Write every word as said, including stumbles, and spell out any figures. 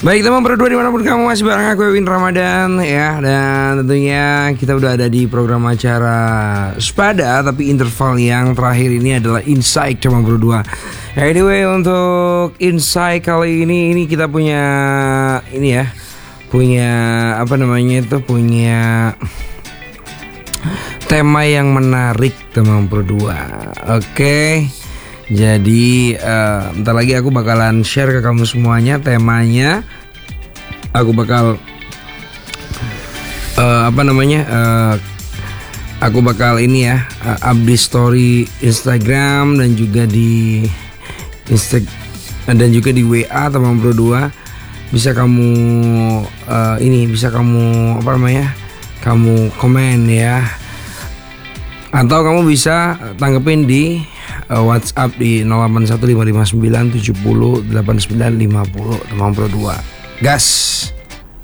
Baik teman berdua dimanapun kamu masih bareng aku Ewin Ramadan ya. Dan tentunya kita udah ada di program acara Sepada, tapi interval yang terakhir ini adalah Insight teman berdua. Anyway, untuk Insight kali ini ini kita punya ini ya, punya apa namanya itu punya tema yang menarik teman berdua. Oke. Jadi uh, bentar lagi aku bakalan share ke kamu semuanya temanya. Aku bakal uh, apa namanya? Uh, aku bakal ini ya, uh, update story Instagram dan juga di Insta dan juga di W A teman berdua. Bisa kamu uh, ini bisa kamu apa namanya? Kamu komen ya. Atau kamu bisa tanggepin di uh, WhatsApp di nol delapan satu lima lima sembilan tujuh nol delapan sembilan lima nol teman pro dua. Gas.